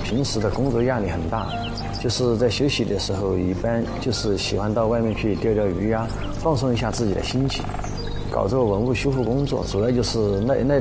平时的工作压力很大，就是在休息的时候，一般就是喜欢到外面去钓钓鱼呀，放松一下自己的心情。搞这个文物修复工作，主要就是那